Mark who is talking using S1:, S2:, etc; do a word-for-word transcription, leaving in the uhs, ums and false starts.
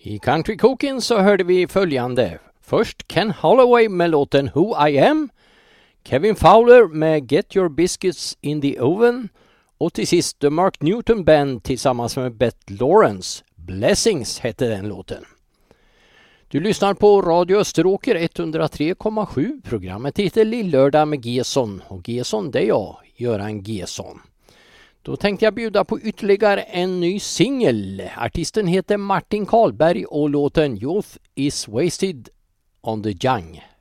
S1: I Country Cooking så hörde vi följande. Först Ken Holloway med låten Who I Am, Kevin Fowler med Get Your Biscuits in the Oven och till sist The Mark Newton Band tillsammans med Beth Lawrence. Blessings hette den låten. Du lyssnar på Radio Österåker etthundratre komma sju. Programmet heter Lillördag med Gesson och Gesson det är jag, Göran Gesson. Då tänkte jag bjuda på ytterligare en ny singel. Artisten heter Martin Karlberg och låten Youth is Wasted on the Young.